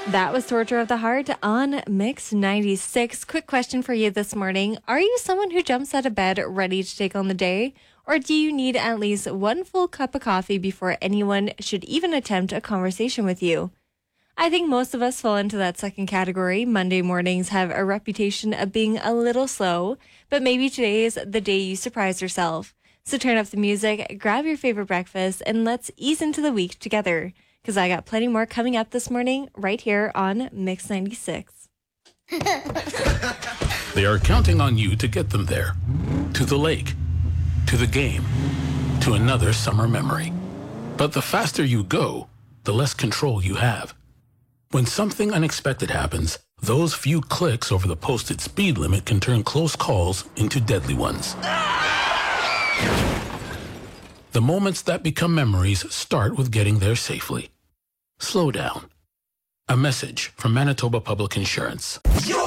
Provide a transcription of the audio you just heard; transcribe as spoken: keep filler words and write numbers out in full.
That was Torture of the Heart on Mix ninety-six. Quick question for you this morning. Are you someone who jumps out of bed ready to take on the day? Or do you need at least one full cup of coffee before anyone should even attempt a conversation with you? I think most of us fall into that second category. Monday mornings have a reputation of being a little slow, but maybe today is the day you surprise yourself. So turn up the music, grab your favorite breakfast, and let's ease into the week together. Because I got plenty more coming up this morning right here on Mix ninety-six. They are counting on you to get them there. To the lake, to the game, to another summer memory. But the faster you go, the less control you have. When something unexpected happens, those few clicks over the posted speed limit can turn close calls into deadly ones. The moments that become memories start with getting there safely. Slow down. A message from Manitoba Public Insurance.